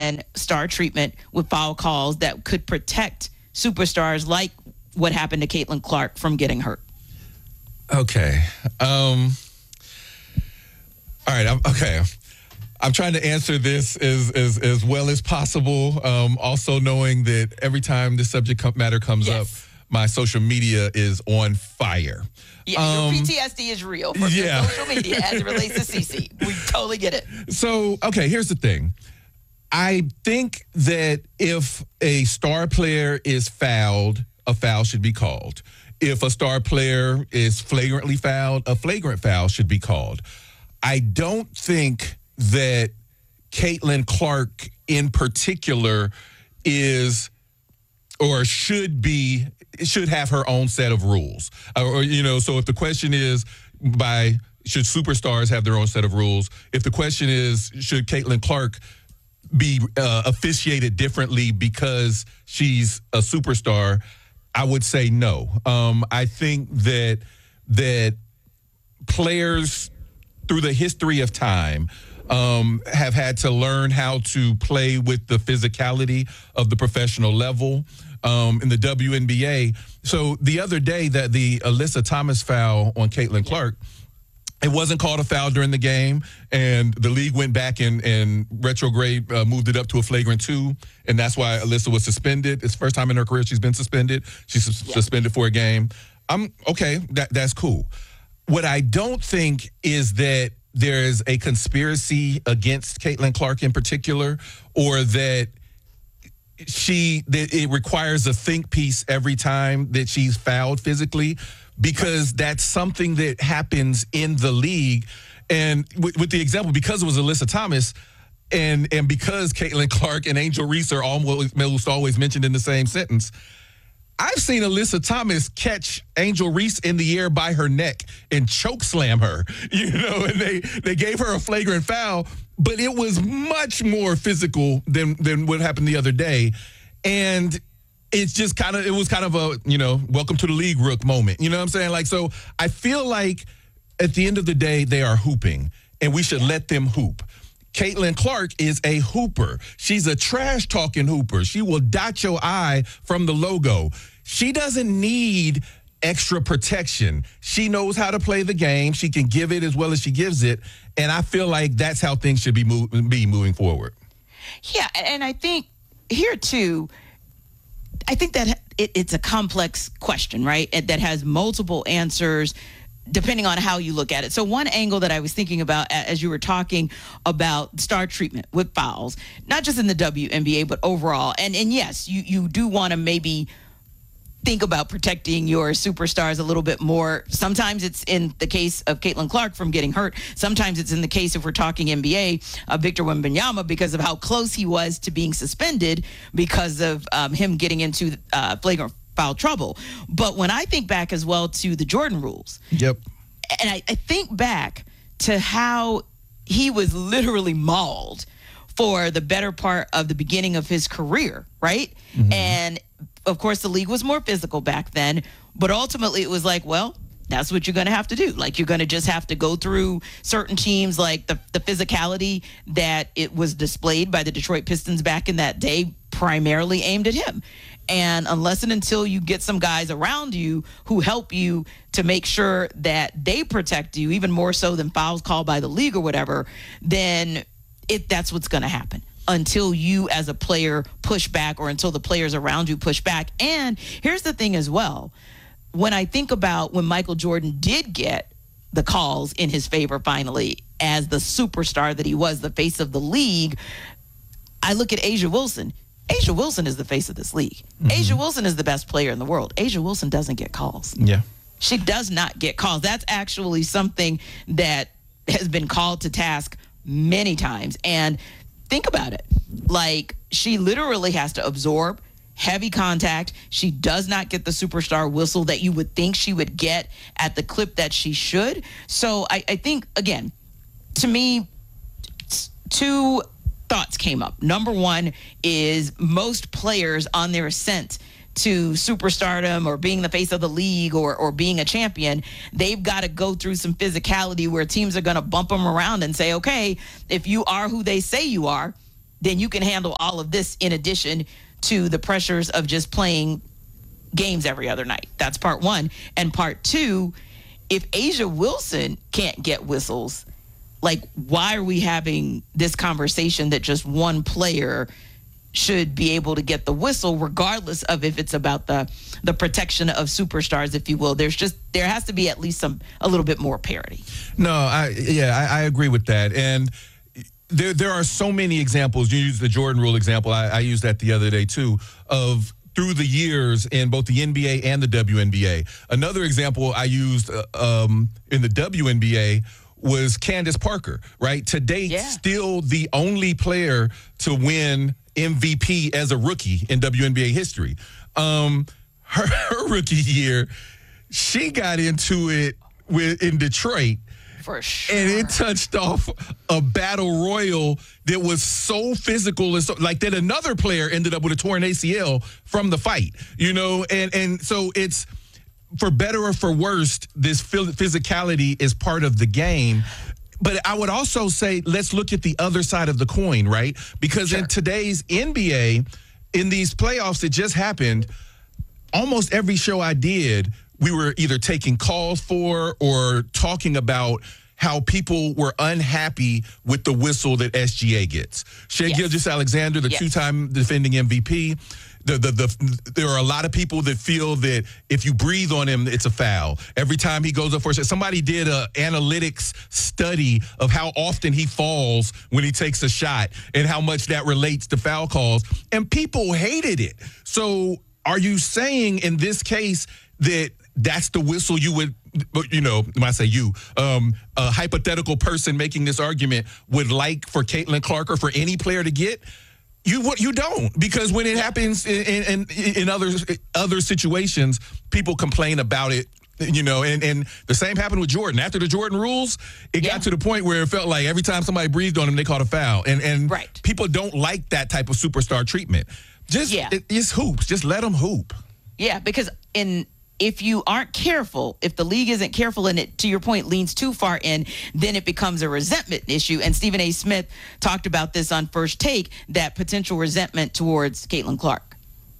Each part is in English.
and star treatment with foul calls that could protect superstars like what happened to Caitlin Clark from getting hurt? Okay. All right. I'm trying to answer this as well as possible. Also knowing that every time this subject matter comes up, my social media is on fire. Yeah, your PTSD is real for your social media as it relates to CeCe. We totally get it. So, okay, here's the thing. I think that if a star player is fouled, a foul should be called. If a star player is flagrantly fouled, a flagrant foul should be called. I don't think that Caitlin Clark in particular is or should have her own set of rules. So if the question is should superstars have their own set of rules? If the question is, should Caitlin Clark be officiated differently because she's a superstar, I would say no. I think that players through the history of time have had to learn how to play with the physicality of the professional level in the WNBA. So the other day that the Alyssa Thomas foul on Caitlin Clark, it wasn't called a foul during the game, and the league went back and retrograde, moved it up to a flagrant 2, and that's why Alyssa was suspended. It's the first time in her career she's been suspended. She's suspended for a game. That's cool. What I don't think is that there's a conspiracy against Caitlin Clark in particular, or that it requires a think piece every time that she's fouled physically, because that's something that happens in the league. And with the example, because it was Alyssa Thomas, and because Caitlin Clark and Angel Reese are almost always mentioned in the same sentence, I've seen Alyssa Thomas catch Angel Reese in the air by her neck and choke slam her, and they gave her a flagrant foul, but it was much more physical than what happened the other day. And it's just it was kind of a, welcome to the league, Rook moment. You know what I'm saying? Like, so I feel like at the end of the day, they are hooping, and we should let them hoop. Caitlin Clark is a hooper. She's a trash-talking hooper. She will dot your I from the logo. She doesn't need extra protection. She knows how to play the game. She can give it as well as she gives it, and I feel like that's how things should be moving forward. Yeah, and I think here, too, I think that it's a complex question, right, that has multiple answers depending on how you look at it. So one angle that I was thinking about as you were talking about star treatment with fouls, not just in the WNBA, but overall. And yes, you do want to maybe think about protecting your superstars a little bit more. Sometimes it's in the case of Caitlin Clark from getting hurt. Sometimes it's in the case, if we're talking NBA, Victor Wembanyama, because of how close he was to being suspended because of him getting into flagrant foul trouble. But when I think back as well to the Jordan rules, and I think back to how he was literally mauled for the better part of the beginning of his career, right? Mm-hmm. And of course, the league was more physical back then, but ultimately it was like, well, that's what you're going to have to do. Like, you're going to just have to go through certain teams, like the physicality that it was displayed by the Detroit Pistons back in that day, primarily aimed at him. And unless and until you get some guys around you who help you to make sure that they protect you, even more so than fouls called by the league or whatever, then that's what's going to happen until you as a player push back, or until the players around you push back. And here's the thing as well. When I think about when Michael Jordan did get the calls in his favor finally as the superstar that he was, the face of the league, I look at A'ja Wilson. A'ja Wilson is the face of this league. Mm-hmm. A'ja Wilson is the best player in the world. A'ja Wilson doesn't get calls. Yeah. She does not get calls. That's actually something that has been called to task many times. And think about it. Like, she literally has to absorb heavy contact. She does not get the superstar whistle that you would think she would get at the clip that she should. So I think, again, to me, two thoughts came up. Number one is most players on their ascent to superstardom or being the face of the league or being a champion, they've got to go through some physicality where teams are going to bump them around and say, okay, if you are who they say you are, then you can handle all of this in addition to the pressures of just playing games every other night. That's part one. And part two, if A'ja Wilson can't get whistles, like, why are we having this conversation that just one player should be able to get the whistle, regardless of if it's about the protection of superstars, if you will? There has to be at least a little bit more parity. No, I agree with that. And there are so many examples. You use the Jordan Rule example. I used that the other day too, of through the years in both the NBA and the WNBA. Another example I used in the WNBA was Candace Parker, right? To date, still the only player to win MVP as a rookie in WNBA history. Her rookie year, she got into it in Detroit. For sure. And it touched off a battle royal that was so physical, and so, like, that another player ended up with a torn ACL from the fight, and so it's, for better or for worse, this physicality is part of the game. But I would also say, let's look at the other side of the coin, right? Because in today's NBA, in these playoffs that just happened, almost every show I did, we were either taking calls for or talking about how people were unhappy with the whistle that SGA gets. Shai Gilgeous-Alexander, the two-time defending MVP, there are a lot of people that feel that if you breathe on him, it's a foul. Every time he goes up for a shot. Somebody did an analytics study of how often he falls when he takes a shot and how much that relates to foul calls. And people hated it. So are you saying in this case that that's the whistle you would, when I say you, a hypothetical person making this argument would like for Caitlin Clark or for any player to get? You don't, because when it happens in other situations, people complain about it, and the same happened with Jordan. After the Jordan rules, it got to the point where it felt like every time somebody breathed on him, they called a foul. And people don't like that type of superstar treatment. It's hoops. Just let them hoop. Yeah, because if you aren't careful, if the league isn't careful and it, to your point, leans too far in, then it becomes a resentment issue. And Stephen A. Smith talked about this on First Take, that potential resentment towards Caitlin Clark.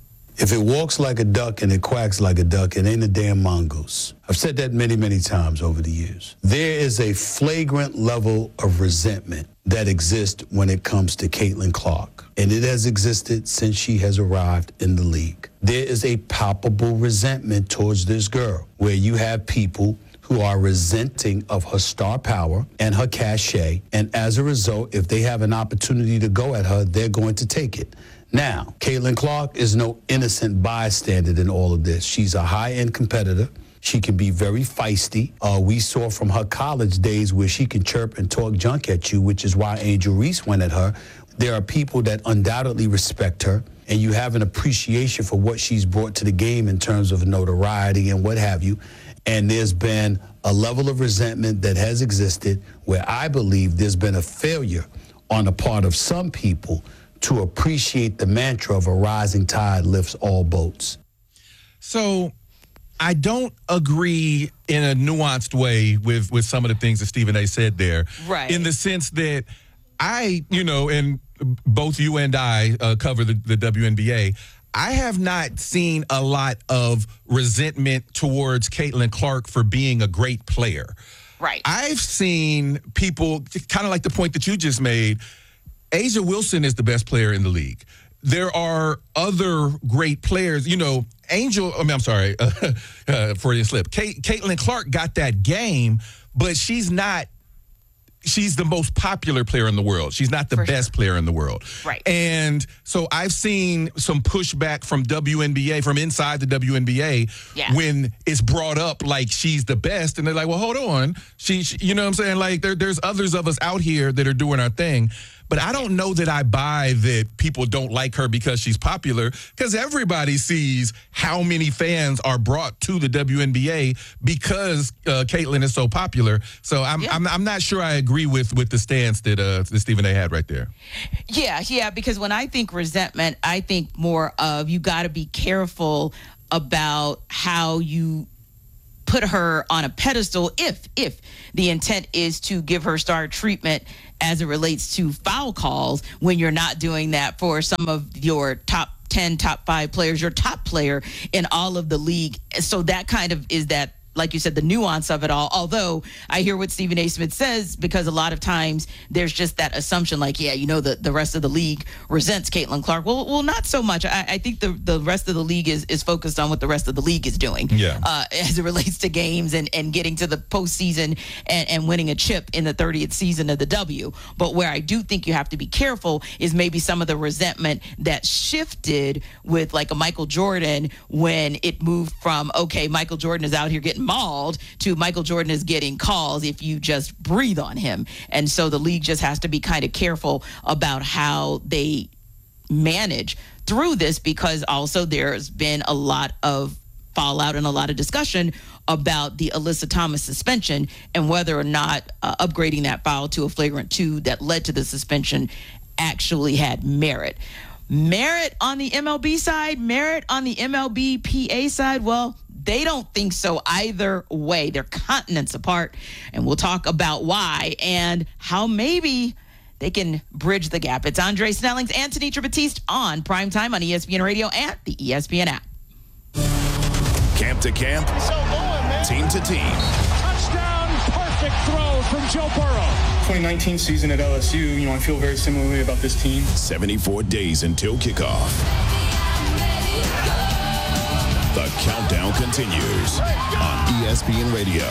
If it walks like a duck and it quacks like a duck, it ain't a damn mongoose. I've said that many, many times over the years. There is a flagrant level of resentment that exists when it comes to Caitlin Clark, and it has existed since she has arrived in the league. There is a palpable resentment towards this girl, where you have people who are resenting of her star power and her cachet, and as a result, if they have an opportunity to go at her, they're going to take it. Now, Caitlin Clark is no innocent bystander in all of this. She's a high-end competitor. She can be very feisty. We saw from her college days where she can chirp and talk junk at you, which is why Angel Reese went at her. There are people that undoubtedly respect her, and you have an appreciation for what she's brought to the game in terms of notoriety and what have you. And there's been a level of resentment that has existed where I believe there's been a failure on the part of some people to appreciate the mantra of a rising tide lifts all boats. So I don't agree in a nuanced way with some of the things that Stephen A. said there. Right. In the sense that and both you and I cover the WNBA, I have not seen a lot of resentment towards Caitlin Clark for being a great player. Right. I've seen people, kind of like the point that you just made, A'ja Wilson is the best player in the league. There are other great players. Freudian slip. Caitlin Clark got that game, but she's the most popular player in the world. She's not the best player in the world. Right. And so I've seen some pushback from WNBA, from inside the WNBA, when it's brought up like she's the best. And they're like, well, hold on. She you know what I'm saying? Like there's others of us out here that are doing our thing. But I don't know that I buy that people don't like her because she's popular, because everybody sees how many fans are brought to the WNBA because Caitlin is so popular. So I'm not sure I agree with the stance that Stephen A. had right there. Yeah, because when I think resentment, I think more of you got to be careful about how you put her on a pedestal if the intent is to give her star treatment as it relates to foul calls, when you're not doing that for some of your top 10, top 5 players, your top player in all of the league. So that kind of is that, like you said, the nuance of it all. Although I hear what Stephen A. Smith says, because a lot of times there's just that assumption like, yeah, the rest of the league resents Caitlin Clark. Well, not so much. I think the rest of the league is focused on what the rest of the league is doing as it relates to games and getting to the postseason and winning a chip in the 30th season of the W. But where I do think you have to be careful is maybe some of the resentment that shifted with like a Michael Jordan, when it moved from, okay, Michael Jordan is out here getting mauled, to Michael Jordan is getting calls if you just breathe on him. And so the league just has to be kind of careful about how they manage through this, because also there's been a lot of fallout and a lot of discussion about the Alyssa Thomas suspension and whether or not upgrading that foul to a flagrant 2 that led to the suspension actually had merit. Merit on the MLB side, merit on the MLBPA side, well, they don't think so either way. They're continents apart, and we'll talk about why and how maybe they can bridge the gap. It's Andre Snellings and Tanitra Batiste on Primetime on ESPN Radio and the ESPN app. Camp to camp, team to team. Touchdown, perfect throw from Joe Burrow. 2019 season at LSU, I feel very similarly about this team. 74 days until kickoff. The countdown continues on ESPN Radio.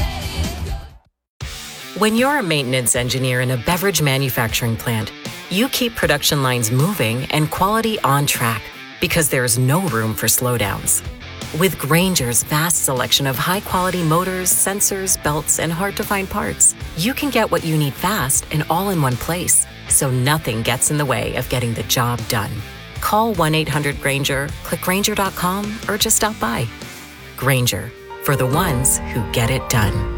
When you're a maintenance engineer in a beverage manufacturing plant, you keep production lines moving and quality on track, because there's no room for slowdowns. With Grainger's vast selection of high-quality motors, sensors, belts, and hard-to-find parts, you can get what you need fast and all in one place, so nothing gets in the way of getting the job done. Call 1-800-GRAINGER, click Grainger.com, or just stop by. Grainger, for the ones who get it done.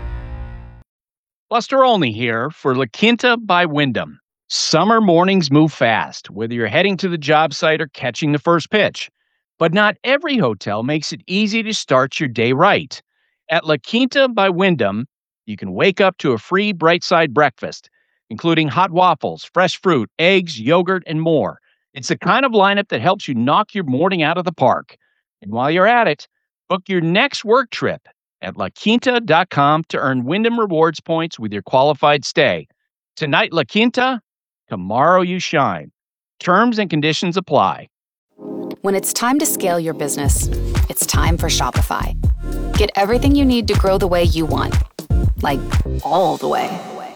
Buster Olney here for La Quinta by Wyndham. Summer mornings move fast, whether you're heading to the job site or catching the first pitch. But not every hotel makes it easy to start your day right. At La Quinta by Wyndham, you can wake up to a free Bright Side breakfast, including hot waffles, fresh fruit, eggs, yogurt, and more. It's the kind of lineup that helps you knock your morning out of the park. And while you're at it, book your next work trip at LaQuinta.com to earn Wyndham Rewards points with your qualified stay. Tonight, La Quinta, tomorrow you shine. Terms and conditions apply. When it's time to scale your business, it's time for Shopify. Get everything you need to grow the way you want. Like, all the way.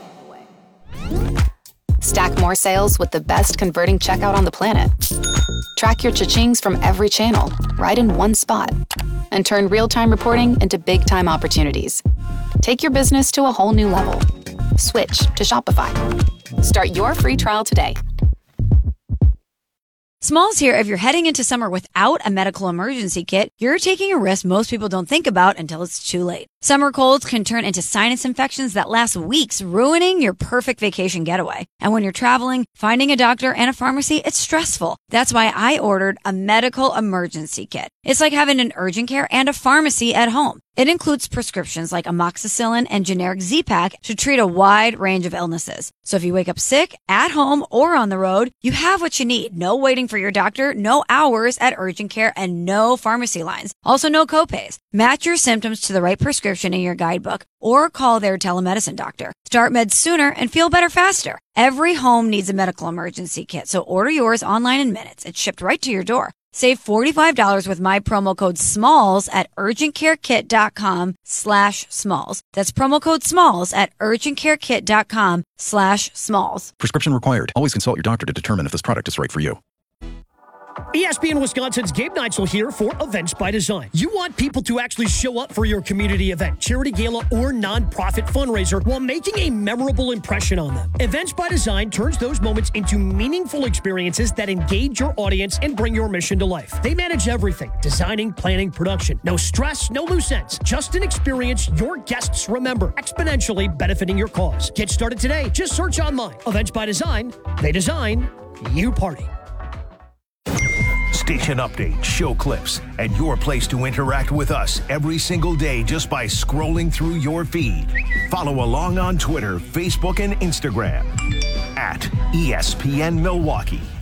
Stack more sales with the best converting checkout on the planet. Track your cha-chings from every channel, right in one spot. And turn real-time reporting into big-time opportunities. Take your business to a whole new level. Switch to Shopify. Start your free trial today. Smalls here. If you're heading into summer without a medical emergency kit, you're taking a risk most people don't think about until it's too late. Summer colds can turn into sinus infections that last weeks, ruining your perfect vacation getaway. And when you're traveling, finding a doctor and a pharmacy, it's stressful. That's why I ordered a medical emergency kit. It's like having an urgent care and a pharmacy at home. It includes prescriptions like amoxicillin and generic Z-Pak to treat a wide range of illnesses. So if you wake up sick, at home, or on the road, you have what you need. No waiting for your doctor, no hours at urgent care, and no pharmacy lines. Also, no copays. Match your symptoms to the right prescription in your guidebook or call their telemedicine doctor. Start meds sooner and feel better faster. Every home needs a medical emergency kit, so order yours online in minutes. It's shipped right to your door. Save $45 with my promo code SMALLS at urgentcarekit.com/smalls. That's promo code SMALLS at urgentcarekit.com/smalls. Prescription required. Always consult your doctor to determine if this product is right for you. ESPN Wisconsin's Gabe Neitzel here for Events by Design. You want people to actually show up for your community event, charity gala, or nonprofit fundraiser while making a memorable impression on them. Events by Design turns those moments into meaningful experiences that engage your audience and bring your mission to life. They manage everything: designing, planning, production. No stress, no loose ends. Just an experience your guests remember, exponentially benefiting your cause. Get started today. Just search online. Events by Design. They design, you party. station updates, show clips, and your place to interact with us every single day just by scrolling through your feed. Follow along on Twitter, Facebook, and Instagram at ESPN Milwaukee.